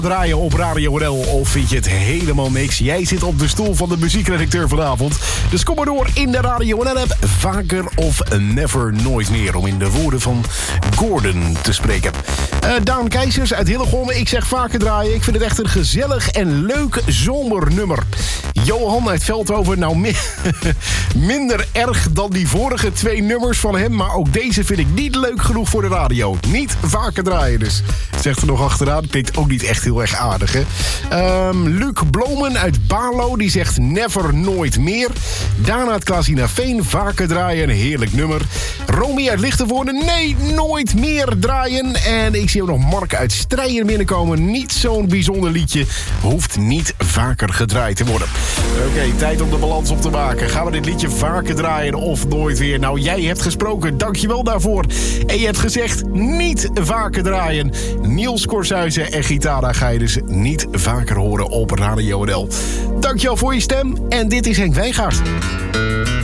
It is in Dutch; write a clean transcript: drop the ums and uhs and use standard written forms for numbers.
draaien op Radio NL of vind je het helemaal niks? Jij zit op de stoel van de muziekredacteur vanavond. Dus kom maar door in de Radio NL-app. Vaker of never, nooit meer. Om in de woorden van Gordon te spreken. Daan Keizers uit Hillegom. Ik zeg vaker draaien. Ik vind het echt een gezellig en leuk zomernummer. Johan uit Veldhoven. Nou, minder erg dan die vorige 2 nummers van hem. Maar ook deze vind ik niet leuk genoeg voor de radio. Niet vaker draaien dus. Zegt er nog achteraan. Klinkt ook niet echt heel erg aardig, hè? Luc Blomen uit Baarlo. Die zegt never, nooit meer. Daarna het Klaasina Veen. Vaker draaien. Een heerlijk nummer. Romy uit Lichtenvoorde. Nee, nooit meer draaien. En ik zie ook nog Mark uit Strijen binnenkomen. Niet zo'n bijzonder liedje. Hoeft niet vaker gedraaid te worden. Oké, tijd om de balans op te maken. Gaan we dit liedje vaker draaien of nooit weer? Nou, jij hebt gesproken. Dankjewel daarvoor. En je hebt gezegd niet vaker draaien. Niels Korshuizen en Gitara ga je dus niet vaker horen op Radio NL. Dankjewel voor je stem. En dit is Henk Wijngaard.